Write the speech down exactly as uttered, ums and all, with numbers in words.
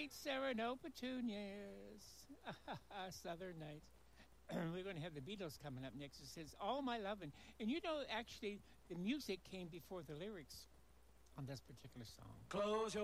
sweet Sereno petunias. Southern Nights. We're going to have the Beatles coming up next. It says, All My Lovin'. And you know, actually, the music came before the lyrics on this particular song. Close your